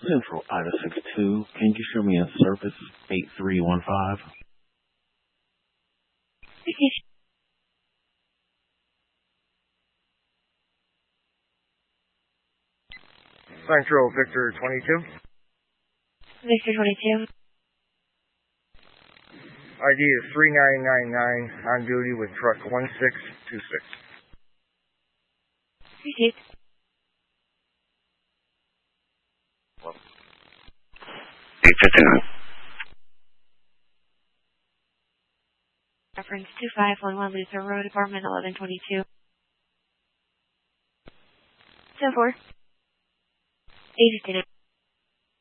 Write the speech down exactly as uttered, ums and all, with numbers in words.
Central Ida six two, can you show me in service eight three one five? Central Victor twenty-two. Victor twenty-two. I D is three nine nine nine, on duty with truck one six two six. Received. eight fifty-nine. Reference two five one one Luther Road, apartment eleven twenty-two. seven four. eight fifty-nine.